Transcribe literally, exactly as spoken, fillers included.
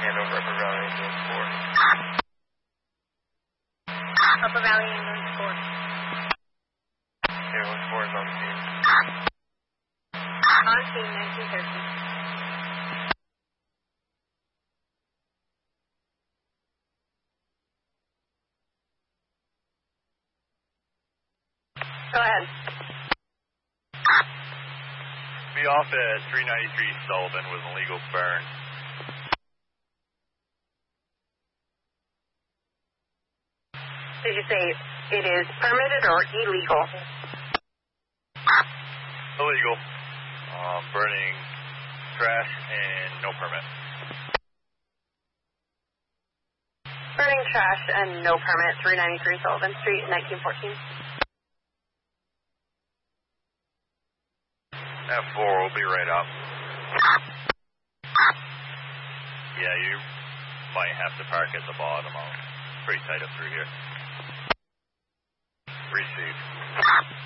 And over Upper Valley Ambulance four. Upper Valley Ambulance four. Ambulance four is on scene. On scene, nineteen thirteen. Go ahead. Be off at three ninety-three Sullivan with an illegal burn. Did you say it is permitted or illegal? Illegal. Um, burning trash and no permit. Burning trash and no permit, three ninety-three Sullivan Street, nineteen fourteen. F four will be right up. Yeah, you might have to park at the bottom. It's pretty tight up through here. Received.